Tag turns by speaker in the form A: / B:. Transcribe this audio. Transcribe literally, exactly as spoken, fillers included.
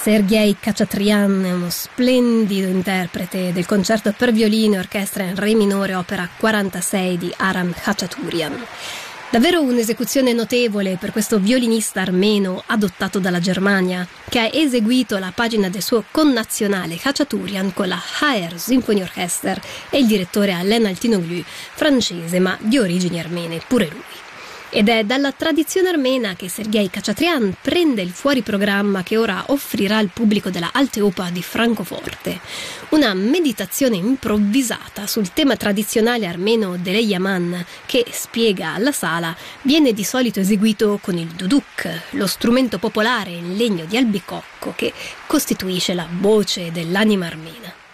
A: Sergei Khachatryan è uno splendido interprete del concerto per violino e orchestra in re minore opera quarantasei di Aram Khachaturian. Davvero un'esecuzione notevole per questo violinista armeno adottato dalla Germania, che ha eseguito la pagina del suo connazionale Khachaturian con la H R Symphony Orchestra e il direttore Alain Altinoglu, francese ma di origini armene pure lui. Ed è dalla tradizione armena che Sergei Khachatryan prende il fuoriprogramma che ora offrirà al pubblico della Alte Oper di Francoforte. Una meditazione improvvisata sul tema tradizionale armeno dell'Eyaman che, spiega alla sala, viene di solito eseguito con il duduk, lo strumento popolare in legno di albicocco che costituisce la voce dell'anima armena.